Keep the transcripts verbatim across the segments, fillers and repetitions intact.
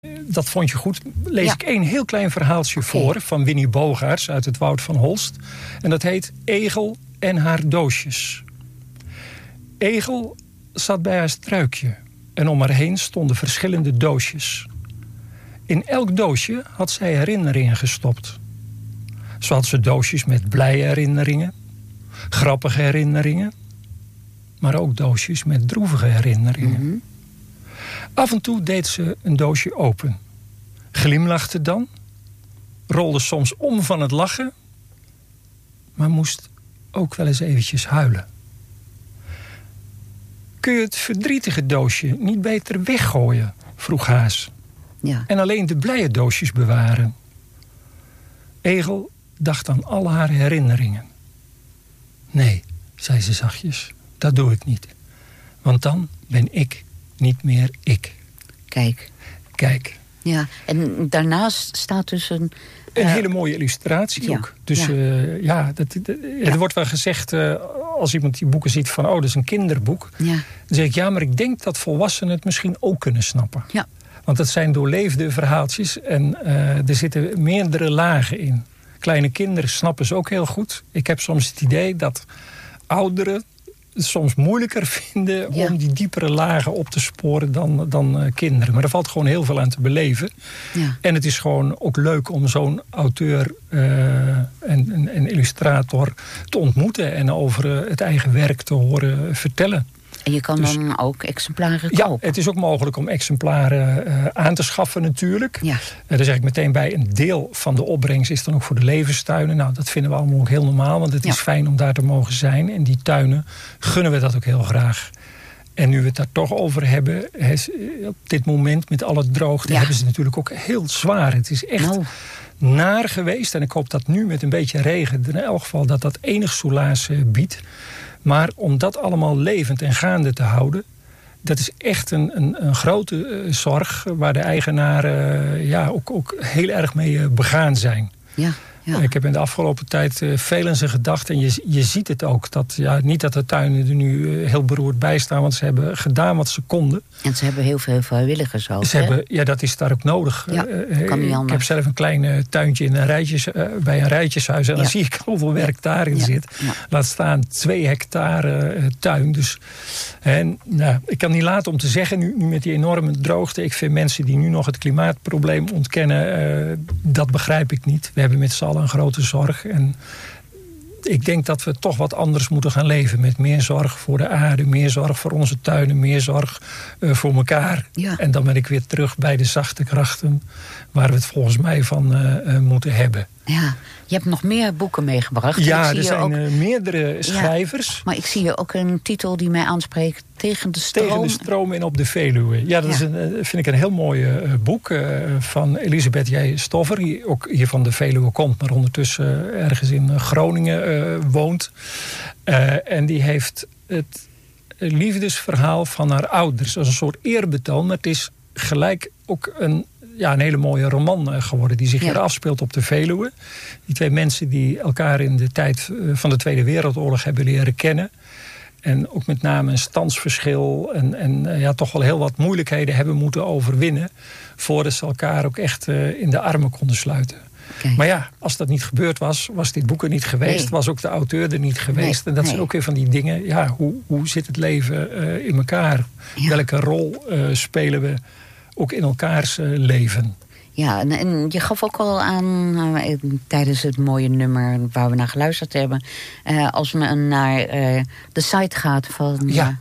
Dat vond je goed. Lees Ja. ik één heel klein verhaaltje Okay. voor van Winnie Bogaerts uit het Woud van Holst. En dat heet Egel en haar doosjes. Egel zat bij haar struikje en om haar heen stonden verschillende doosjes. In elk doosje had zij herinneringen gestopt. Zo had ze doosjes met blije herinneringen, grappige herinneringen, maar ook doosjes met droevige herinneringen. Mm-hmm. Af en toe deed ze een doosje open, glimlachte dan, rolde soms om van het lachen, maar moest ook wel eens eventjes huilen. Kun je het verdrietige doosje niet beter weggooien? Vroeg Haas. Ja. En alleen de blije doosjes bewaren. Egel dacht aan al haar herinneringen. Nee, zei ze zachtjes, dat doe ik niet. Want dan ben ik niet meer ik. Kijk. Kijk. Ja, en daarnaast staat dus een... Een uh, hele mooie illustratie ja, ook. Dus ja. Uh, ja, dat, dat, Ja. er wordt wel gezegd, uh, als iemand die boeken ziet van, oh, dat is een kinderboek. Ja. Dan zeg ik, ja, maar ik denk dat volwassenen het misschien ook kunnen snappen. Ja. Want het zijn doorleefde verhaaltjes en uh, er zitten meerdere lagen in. Kleine kinderen snappen ze ook heel goed. Ik heb soms het idee dat ouderen het soms moeilijker vinden Ja. om die diepere lagen op te sporen dan, dan uh, kinderen. Maar er valt gewoon heel veel aan te beleven. Ja. En het is gewoon ook leuk om zo'n auteur uh, en, en, en illustrator te ontmoeten en over uh, het eigen werk te horen vertellen. En je kan Dus- dan ook exemplaren Ja, kopen. het is ook mogelijk om exemplaren uh, aan te schaffen natuurlijk. Ja. Uh, daar zeg ik meteen bij, een deel van de opbrengst is dan ook voor de levenstuinen. Nou, dat vinden we allemaal ook heel normaal, want het Ja. is fijn om daar te mogen zijn. En die tuinen gunnen we dat ook heel graag. En nu we het daar toch over hebben, is, uh, op dit moment met alle droogte Ja. hebben ze het natuurlijk ook heel zwaar. Het is echt Nou. naar geweest. En ik hoop dat nu met een beetje regen, in elk geval dat dat enig soelaas uh, biedt. Maar om dat allemaal levend en gaande te houden, dat is echt een, een, een grote uh, zorg waar de eigenaren uh, ja, ook, ook heel erg mee uh, begaan zijn. Ja, ja. Ik heb in de afgelopen tijd uh, veel aan ze gedacht. En je, je ziet het ook. Dat, ja, niet dat de tuinen er nu uh, heel beroerd bij staan. Want ze hebben gedaan wat ze konden. En ze hebben heel veel vrijwilligers ook. Ze hè? hebben, ja, dat is daar ook nodig. Ja, Uh, kan niet ik anders. heb zelf een klein uh, tuintje in een rijtjes, uh, bij een rijtjeshuis. En dan Ja. zie ik hoeveel werk daarin Ja, zit. ja. Laat staan twee hectare uh, tuin. Dus, en, nou, ik kan niet laten om te zeggen, nu, nu met die enorme droogte. Ik vind mensen die nu nog het klimaatprobleem ontkennen, uh, dat begrijp ik niet. We hebben met z'n allen een grote zorg. En ik denk dat we toch wat anders moeten gaan leven. Met meer zorg voor de aarde, meer zorg voor onze tuinen, meer zorg uh, voor elkaar. Ja. En dan ben ik weer terug bij de zachte krachten waar we het volgens mij van uh, uh, moeten hebben. Ja, je hebt nog meer boeken meegebracht. Ik Ja, zie er hier zijn ook, uh, meerdere schrijvers. maar ik zie hier ook een titel die mij aanspreekt. Tegen de stroom. Tegen de stroom en op de Veluwe. Ja, dat Ja. Is een, uh, vind ik een heel mooi uh, boek uh, van Elisabeth J. Stoffer. Die ook hier van de Veluwe komt, maar ondertussen uh, ergens in uh, Groningen uh, woont. Uh, en die heeft het liefdesverhaal van haar ouders als een soort eerbetoon. Maar het is gelijk ook een, ja, een hele mooie roman uh, geworden die zich Ja. hier afspeelt op de Veluwe. Die twee mensen die elkaar in de tijd uh, van de Tweede Wereldoorlog hebben leren kennen. En ook met name een standsverschil en, en uh, ja, toch wel heel wat moeilijkheden hebben moeten overwinnen voordat ze elkaar ook echt uh, in de armen konden sluiten. Kijk. Maar ja, als dat niet gebeurd was, was dit boek er niet geweest. Nee. Was ook de auteur er niet geweest. Nee, en dat nee. zijn ook weer van die dingen. Ja, hoe, hoe zit het leven uh, in elkaar? Ja. Welke rol uh, spelen we ook in elkaars uh, leven? Ja, en, en je gaf ook al aan uh, tijdens het mooie nummer waar we naar geluisterd hebben. Uh, als men naar uh, de site gaat van... Ja.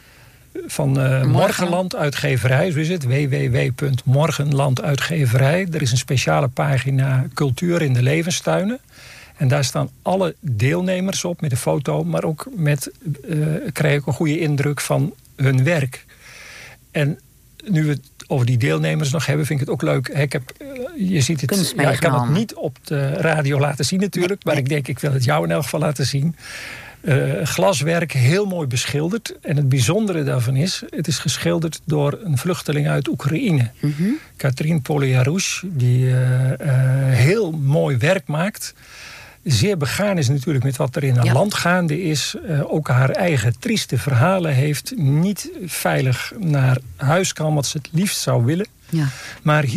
Van uh, Morgen. Morgenland Uitgeverij, zo is het. w w w punt morgenland uitgeverij. Er is een speciale pagina Cultuur in de Levenstuinen. En daar staan alle deelnemers op met een foto. Maar ook met, uh, krijg ik een goede indruk van hun werk. En nu we het over die deelnemers nog hebben, vind ik het ook leuk. Ik heb, uh, je ziet het, Kunst ja, ik kan het meegenomen. niet op de radio laten zien natuurlijk. Nee, maar nee. ik denk, ik wil het jou in elk geval laten zien. Uh, glaswerk, heel mooi beschilderd. En het bijzondere daarvan is, het is geschilderd door een vluchteling uit Oekraïne. Mm-hmm. Katrien Poliarouche, die uh, uh, heel mooi werk maakt. Zeer begaan is natuurlijk met wat er in haar Ja. land gaande is. Uh, ook haar eigen trieste verhalen heeft. Niet veilig naar huis kan, wat ze het liefst zou willen. Ja. Maar hier